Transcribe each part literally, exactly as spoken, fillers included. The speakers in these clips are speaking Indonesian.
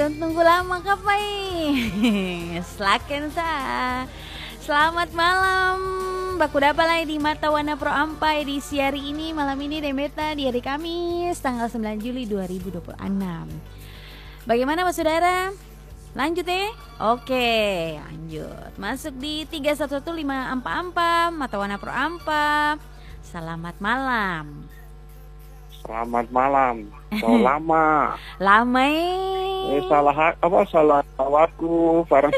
don't tunggu lama kapai. Slaken sa. Selamat malam. Baku dapat lagi di Mata Wana Pro Ampai di hari ini, malam ini Demeta di hari Kamis tanggal sembilan Juli dua ribu dua puluh enam. Bagaimana Mas Saudara? Lanjut ya? Oke, lanjut. Masuk di tiga satu satu lima Ampa-Ampa Mata Wana Pro Ampa. Selamat malam. Selamat malam. So lama. Lama eh. Eh salah apa salah awakku Farah.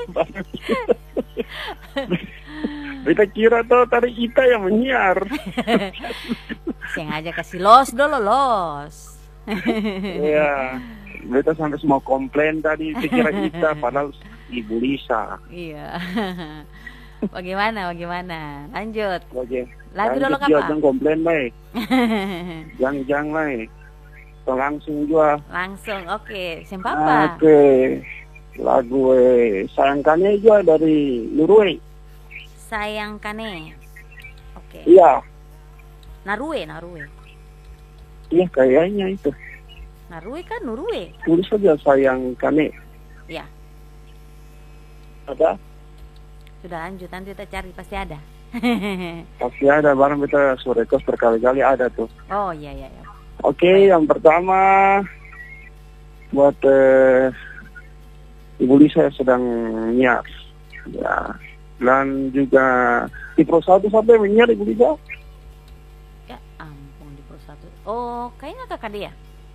Kita kira tuh tadi kita yang menyiar. Sengaja kasih los dulu los. Iya. Kita sampai semua komplain tadi pikir kita padahal Ibu Lisa. Iya. Bagaimana bagaimana? Lanjut. Oke. Lagu dulu kapan? Jangan komplain baik. Jangan jangan baik. Langsung juga. Langsung. Oke. Siapa apa? Oke. Lagu eh sayangkannya juga dari Nurwe. Sayangkane. Oke. Iya. Narue, Narue. Iya kayaknya itu. Narue kan Nurwe. Tulis saja sayangkane. Iya. Ada? Sudah lanjut, nanti kita cari pasti ada. Pasti ada, barang kita surekos berkali-kali ada tuh. Oh iya iya. iya. Oke, okay, yang pertama buat eh, Ibu Lisa sedang nyiar, ya. Dan juga di Pro satu sampai menyiar Ibu Lisa. Ya ampun, di Pro satu. Oh, kayaknya kakak dia.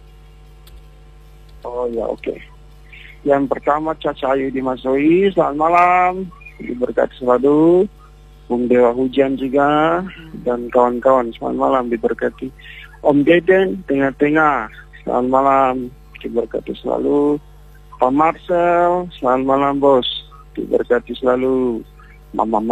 Oh ya oke. Okay. Yang pertama Caca Ayu di Masoi, selamat malam. Diberkati selalu. Bung Dewa Hujan juga hmm. dan kawan-kawan selamat malam diberkati. Om Deden tengah-tengah selamat malam diberkati selalu. Pak Marcel selamat malam bos diberkati selalu. Mama